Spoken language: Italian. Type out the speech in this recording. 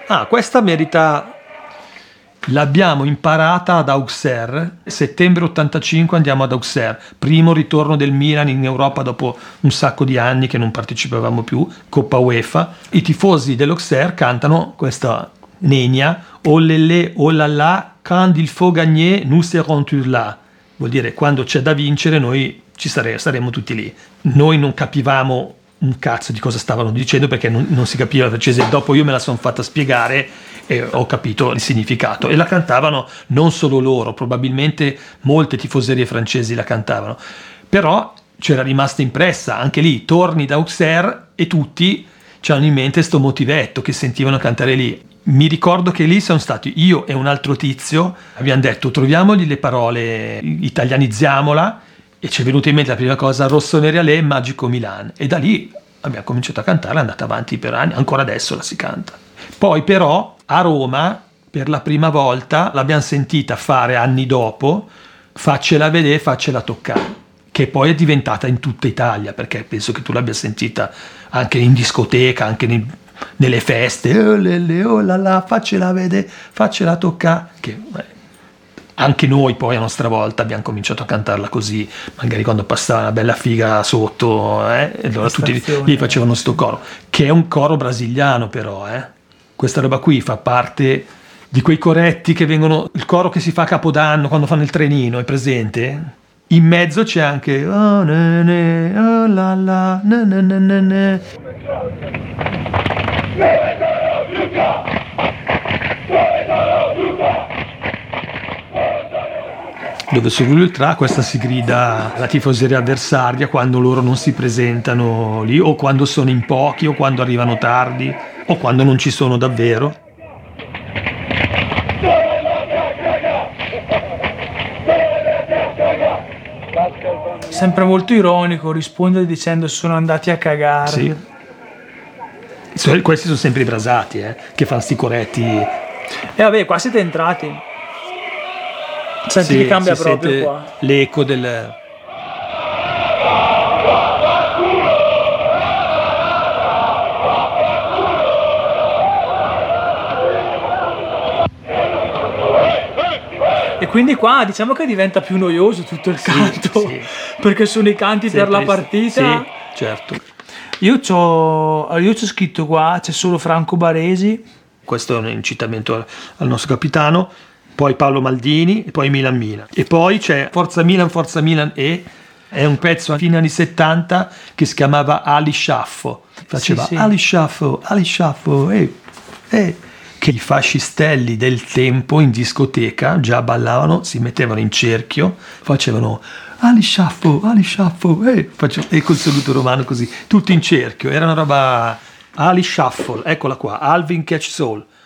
Questa merita. L'abbiamo imparata ad Auxerre, settembre 85 andiamo ad Auxerre, primo ritorno del Milan in Europa dopo un sacco di anni che non partecipavamo più, Coppa UEFA. I tifosi dell'Auxerre cantano questa nenia, oh lele, oh la la, quand il faut gagner, nous serons tous là. Vuol dire, quando c'è da vincere noi saremo tutti lì. Noi non capivamo un cazzo di cosa stavano dicendo perché non si capiva il francese. Dopo io me la sono fatta spiegare e ho capito il significato, e la cantavano non solo loro, probabilmente molte tifoserie francesi la cantavano, però c'era rimasta impressa anche lì. Torni da Auxerre e tutti c'hanno in mente sto motivetto che sentivano cantare lì. Mi ricordo che lì sono stati io e un altro tizio, abbiamo detto troviamogli le parole, italianizziamola, e ci è venuta in mente la prima cosa Rossoneri Alè, Magico Milan, e da lì abbiamo cominciato a cantare, è andata avanti per anni, ancora adesso la si canta. Poi però a Roma per la prima volta l'abbiamo sentita fare anni dopo, Faccela vedere, faccela toccare, che poi è diventata in tutta Italia, perché penso che tu l'abbia sentita anche in discoteca, anche nelle feste, oh la la, faccela vedere, faccela toccare, che anche noi poi a nostra volta abbiamo cominciato a cantarla così, magari quando passava una bella figa sotto, e allora tutti gli facevano sto coro, che è un coro brasiliano però, Questa roba qui fa parte di quei coretti che vengono, il coro che si fa a Capodanno quando fanno il trenino, è presente? In mezzo c'è anche oh ne ne, oh la la, ne ne ne ne ne. Dove sull'Ultra questa si grida la tifoseria avversaria quando loro non si presentano lì, o quando sono in pochi, o quando arrivano tardi, o quando non ci sono davvero. Sempre molto ironico, risponde dicendo sono andati a cagare. Sì. Questi sono sempre i brasati, che fanno sti coretti. E vabbè, qua siete entrati. Senti che cambia proprio qua. L'eco del... E quindi qua diciamo che diventa più noioso tutto il canto, sì. Perché sono i canti sempre per la partita. Sì, certo. Io c'ho scritto qua, c'è solo Franco Baresi. Questo è un incitamento al nostro capitano, poi Paolo Maldini, e poi Milan. E poi c'è Forza Milan e è un pezzo a fine anni 70 che si chiamava Ali Sciaffo. Faceva sì. Ali Sciaffo, che i fascistelli del tempo in discoteca già ballavano, si mettevano in cerchio, facevano Ali Sciaffo, e col saluto romano così, tutti in cerchio, era una roba Ali Shuffle, eccola qua, Alvin Catch Soul.